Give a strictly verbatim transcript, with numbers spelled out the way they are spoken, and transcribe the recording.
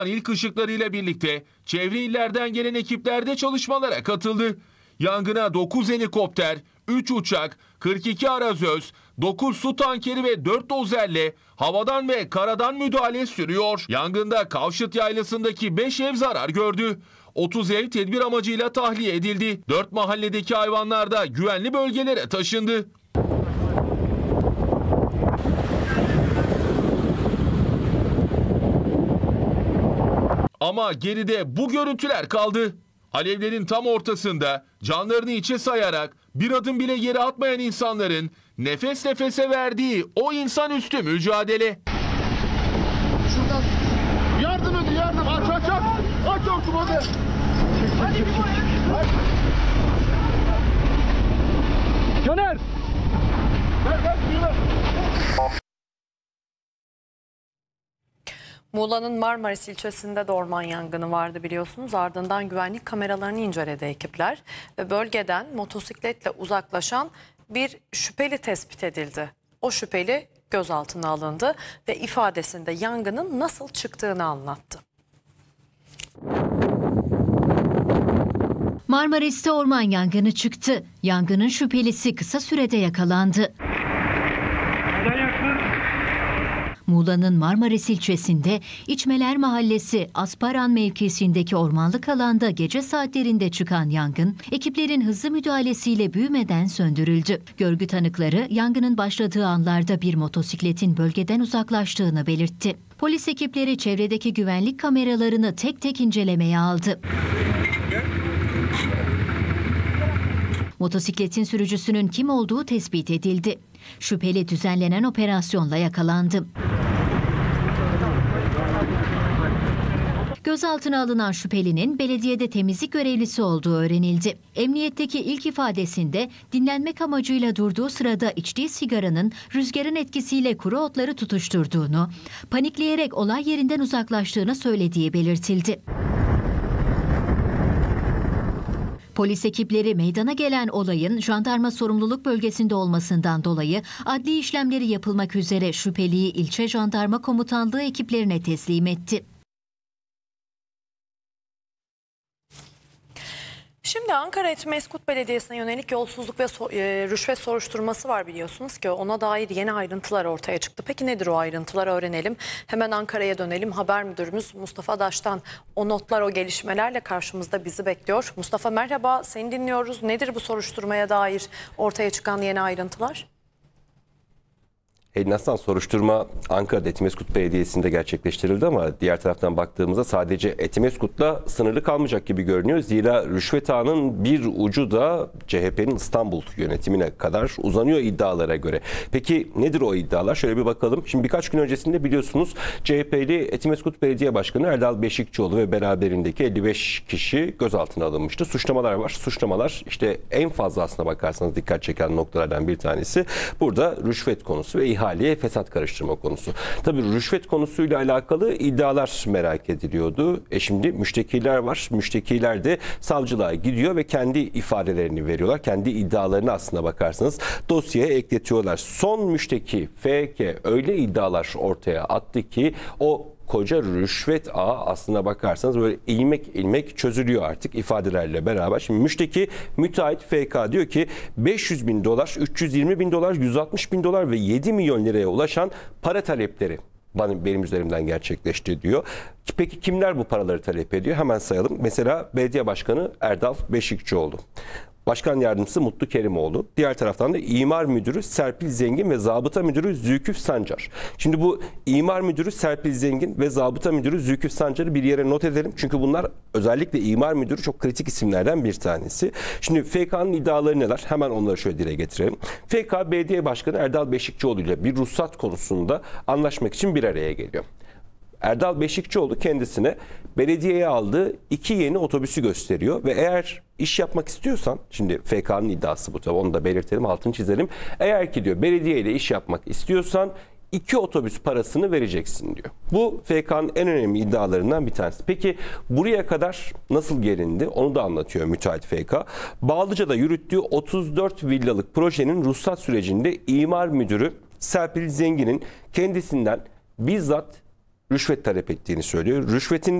İlk ışıklarıyla birlikte çevre illerden gelen ekipler de çalışmalara katıldı. Yangına dokuz helikopter, üç uçak, kırk iki arazöz, dokuz su tankeri ve dört dozerle havadan ve karadan müdahale sürüyor. Yangında Kavşıt Yaylası'ndaki beş ev zarar gördü. otuz ev tedbir amacıyla tahliye edildi. dört mahalledeki hayvanlar da güvenli bölgelere taşındı. Ama geride bu görüntüler kaldı. Alevlerin tam ortasında canlarını içe sayarak bir adım bile geri atmayan insanların nefes nefese verdiği o insanüstü mücadele. Şuradan yardım edin, yardım. Aç aç aç. Aç oğlum hadi. Hadi bir boy. Caner. Ver ver ver. Muğla'nın Marmaris ilçesinde de orman yangını vardı biliyorsunuz. Ardından güvenlik kameralarını inceledi ekipler ve bölgeden motosikletle uzaklaşan bir şüpheli tespit edildi. O şüpheli gözaltına alındı ve ifadesinde yangının nasıl çıktığını anlattı. Marmaris'te orman yangını çıktı. Yangının şüphelisi kısa sürede yakalandı. Muğla'nın Marmaris ilçesinde İçmeler Mahallesi Asparan mevkisindeki ormanlık alanda gece saatlerinde çıkan yangın, ekiplerin hızlı müdahalesiyle büyümeden söndürüldü. Görgü tanıkları yangının başladığı anlarda bir motosikletin bölgeden uzaklaştığını belirtti. Polis ekipleri çevredeki güvenlik kameralarını tek tek incelemeye aldı. Motosikletin sürücüsünün kim olduğu tespit edildi. Şüpheli düzenlenen operasyonla yakalandı. Gözaltına alınan şüphelinin belediyede temizlik görevlisi olduğu öğrenildi. Emniyetteki ilk ifadesinde dinlenmek amacıyla durduğu sırada içtiği sigaranın rüzgarın etkisiyle kuru otları tutuşturduğunu, panikleyerek olay yerinden uzaklaştığını söylediği belirtildi. Polis ekipleri meydana gelen olayın jandarma sorumluluk bölgesinde olmasından dolayı adli işlemleri yapılmak üzere şüpheliyi ilçe jandarma komutanlığı ekiplerine teslim etti. Şimdi Ankara Etimesgut Belediyesi'ne yönelik yolsuzluk ve so e, rüşvet soruşturması var biliyorsunuz ki ona dair yeni ayrıntılar ortaya çıktı. Peki nedir o ayrıntılar, öğrenelim. Hemen Ankara'ya dönelim. Haber müdürümüz Mustafa Daş'tan o notlar, o gelişmelerle karşımızda bizi bekliyor. Mustafa merhaba, seni dinliyoruz. Nedir bu soruşturmaya dair ortaya çıkan yeni ayrıntılar? Helin Aslan, soruşturma Ankara'da Etimesgut Belediyesi'nde gerçekleştirildi ama diğer taraftan baktığımızda sadece Etimesgut'la sınırlı kalmayacak gibi görünüyor. Zira rüşvet ağının bir ucu da C H P'nin İstanbul yönetimine kadar uzanıyor iddialara göre. Peki nedir o iddialar? Şöyle bir bakalım. Şimdi birkaç gün öncesinde biliyorsunuz C H P'li Etimesgut Belediye Başkanı Erdal Beşikçioğlu ve beraberindeki elli beş kişi gözaltına alınmıştı. Suçlamalar var. Suçlamalar işte en fazla aslına bakarsanız dikkat çeken noktalardan bir tanesi burada rüşvet konusu ve ihaleye fesat karıştırma konusu. Tabii rüşvet konusuyla alakalı iddialar merak ediliyordu. E şimdi müştekiler var. Müştekiler de savcılığa gidiyor ve kendi ifadelerini veriyorlar. Kendi iddialarını aslına bakarsanız dosyaya ekletiyorlar. Son müşteki F K öyle iddialar ortaya attı ki o koca rüşvet ağı aslına bakarsanız böyle ilmek ilmek çözülüyor artık ifadelerle beraber. Şimdi müşteki müteahhit F K diyor ki beş yüz bin dolar, üç yüz yirmi bin dolar, yüz altmış bin dolar ve yedi milyon liraya ulaşan para talepleri benim üzerimden gerçekleşti diyor. Peki kimler bu paraları talep ediyor? Hemen sayalım. Mesela Belediye Başkanı Erdal Beşikçioğlu. Başkan Yardımcısı Mutlu Kerimoğlu. Diğer taraftan da İmar Müdürü Serpil Zengin ve Zabıta Müdürü Zülküf Sancar. Şimdi bu İmar Müdürü Serpil Zengin ve Zabıta Müdürü Zülküf Sancar'ı bir yere not edelim. Çünkü bunlar özellikle İmar Müdürü çok kritik isimlerden bir tanesi. Şimdi F K'nın iddiaları neler? Hemen onları şöyle dile getirelim. F K Belediye Başkanı Erdal Beşikçioğlu ile bir ruhsat konusunda anlaşmak için bir araya geliyor. Erdal Beşikçioğlu kendisine belediyeye aldığı iki yeni otobüsü gösteriyor ve eğer iş yapmak istiyorsan, şimdi F K'nın iddiası bu tabii, onu da belirtelim, altını çizelim. Eğer ki diyor belediye ile iş yapmak istiyorsan iki otobüs parasını vereceksin diyor. Bu F K'nın en önemli iddialarından bir tanesi. Peki buraya kadar nasıl gelindi? Onu da anlatıyor müteahhit F K. Bağlıca'da yürüttüğü otuz dört villalık projenin ruhsat sürecinde İmar Müdürü Serpil Zengin'in kendisinden bizzat rüşvet talep ettiğini söylüyor. Rüşvetin